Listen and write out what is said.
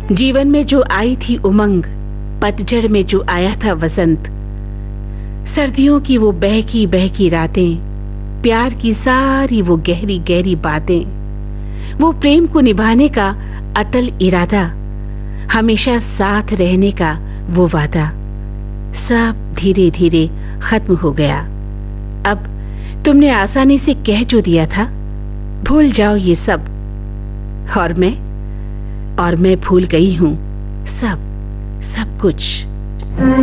जीवन में जो आई थी उमंग, पतझड़ में जो आया था वसंत, सर्दियों की वो बहकी बहकी रातें, प्यार की सारी वो गहरी गहरी बातें, वो प्रेम को निभाने का अटल इरादा, हमेशा साथ रहने का वो वादा, सब धीरे धीरे खत्म हो गया। अब तुमने आसानी से कह जो दिया था, भूल जाओ ये सब, और मैं भूल गई हूं सब कुछ।